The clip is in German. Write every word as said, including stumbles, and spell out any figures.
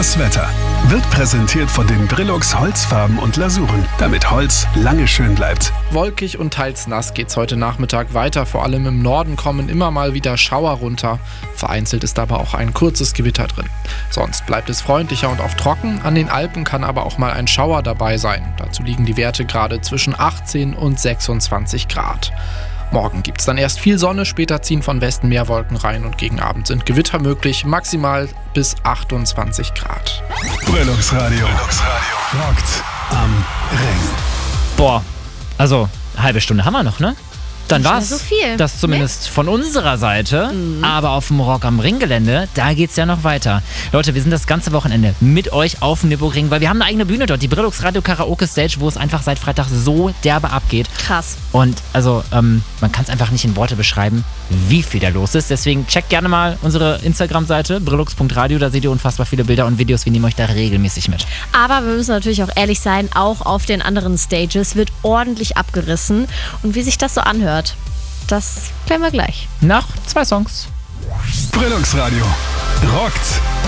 Das Wetter wird präsentiert von den Brillux Holzfarben und Lasuren, damit Holz lange schön bleibt. Wolkig und teils nass geht's heute Nachmittag weiter. Vor allem im Norden kommen immer mal wieder Schauer runter. Vereinzelt ist aber auch ein kurzes Gewitter drin. Sonst bleibt es freundlicher und oft trocken. An den Alpen kann aber auch mal ein Schauer dabei sein. Dazu liegen die Werte gerade zwischen achtzehn und sechsundzwanzig Grad. Morgen gibt es dann erst viel Sonne, später ziehen von Westen mehr Wolken rein und gegen Abend sind Gewitter möglich, maximal bis achtundzwanzig Grad. Brillux Radio. Brillux Radio. Rockt am Ring. Boah, also halbe Stunde haben wir noch, ne? Dann Nicht mehr war's so viel. das zumindest nee. von unserer Seite. Mhm. Aber auf dem Rock am Ring Gelände, da geht's ja noch weiter. Leute, wir sind das ganze Wochenende mit euch auf dem Nürburgring, weil wir haben eine eigene Bühne dort, die Brillux Radio Karaoke Stage, wo es einfach seit Freitag so derbe abgeht. Krass. Und also, ähm, man kann es einfach nicht in Worte beschreiben, wie viel da los ist. Deswegen checkt gerne mal unsere Instagram-Seite, brillux punkt radio, da seht ihr unfassbar viele Bilder und Videos. Wir nehmen euch da regelmäßig mit. Aber wir müssen natürlich auch ehrlich sein, auch auf den anderen Stages wird ordentlich abgerissen. Und wie sich das so anhört, das klären wir gleich. Nach zwei Songs. Brillux Radio rockt